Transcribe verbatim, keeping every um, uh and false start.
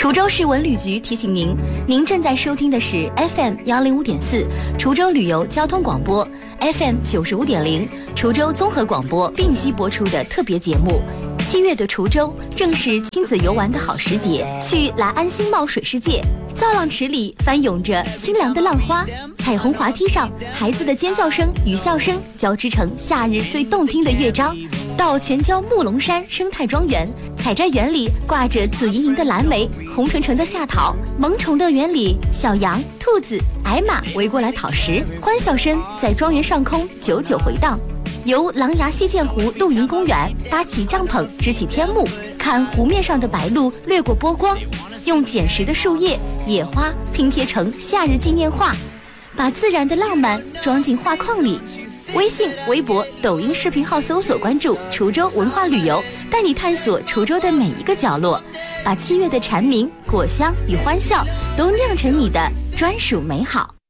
滁州市文旅局提醒您，您正在收听的是 F M 幺零五点四滁州旅游交通广播 ，F M 九十五点零滁州综合广播并机播出的特别节目。七月的滁州正是亲子游玩的好时节，去来安新茂水世界，造浪池里翻涌着清凉的浪花，彩虹滑梯上孩子的尖叫声与笑声交织成夏日最动听的乐章。到全椒木龙山生态庄园，采摘园里挂着紫莹莹的蓝莓，红澄澄的夏桃，萌宠乐园里小羊、兔子、矮马围过来讨食，欢笑声在庄园上空久久回荡。由狼牙溪涧湖露营公园搭起帐篷，支起天幕，看湖面上的白鹭掠过波光，用捡拾的树叶、野花拼贴成夏日纪念画，把自然的浪漫装进画框里。微信、微博、抖音视频号搜索关注滁州文化旅游，带你探索滁州的每一个角落，把七月的蝉鸣、果香与欢笑都酿成你的专属美好。